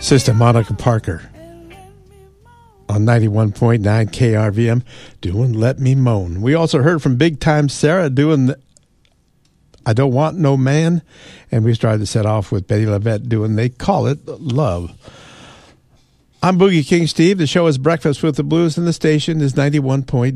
Sister Monica Parker on 91.9 KRVM doing Let Me Moan. We also heard from Big Time Sarah doing I Don't Want No Man, and we started to set off with Betty LaVette doing They Call It Love. I'm Boogie King Steve. The show is Breakfast with the Blues, and the station is 91.9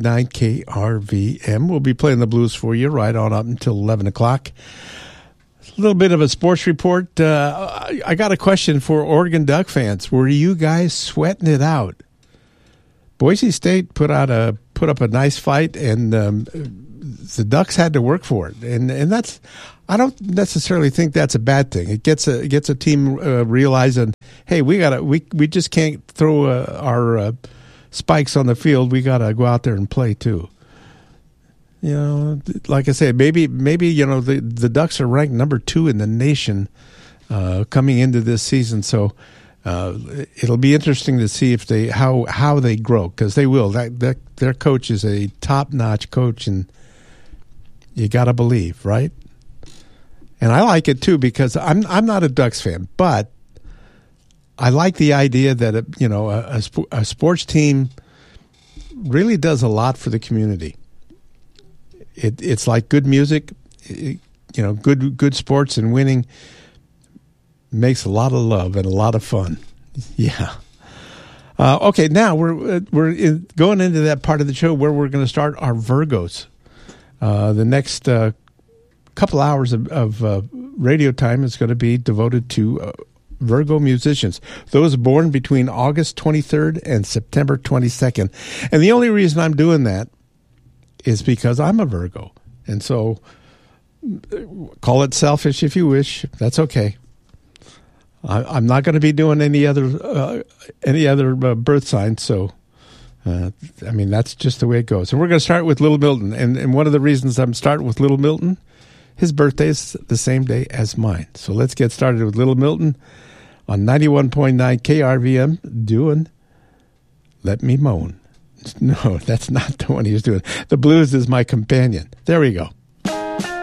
KRVM. We'll be playing the blues for you right on up until 11 o'clock. A little bit of a sports report. I got a question for Oregon Duck fans. Were you guys sweating it out? Boise State put up a nice fight, and the Ducks had to work for it. And that's, I don't necessarily think that's a bad thing. It gets a team realizing, hey, we just can't throw our spikes on the field. We got to go out there and play too. You know, like I said, maybe you know the Ducks are ranked number 2 in the nation coming into this season. So it'll be interesting to see if how they grow, because they will. Their coach is a top-notch coach, and you got to believe, right? And I like it too, because I'm not a Ducks fan, but I like the idea that a sports team really does a lot for the community. It's like good music, good sports, and winning makes a lot of love and a lot of fun. Yeah. Okay, now we're going into that part of the show where we're going to start our Virgos. The next couple hours of radio time is going to be devoted to Virgo musicians, those born between August 23rd and September 22nd. And the only reason I'm doing that is because I'm a Virgo. And so call it selfish if you wish. That's okay. I'm not going to be doing any other birth signs. So, that's just the way it goes. And we're going to start with Little Milton. And one of the reasons I'm starting with Little Milton, his birthday is the same day as mine. So let's get started with Little Milton on 91.9 KRVM doing Let Me Moan. No, that's not the one he was doing. The blues is my companion. There we go.